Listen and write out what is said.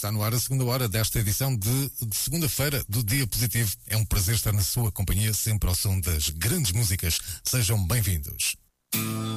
Está no ar a segunda hora desta edição de segunda-feira do Dia Positivo. É um prazer estar na sua companhia, sempre ao som das grandes músicas. Sejam bem-vindos.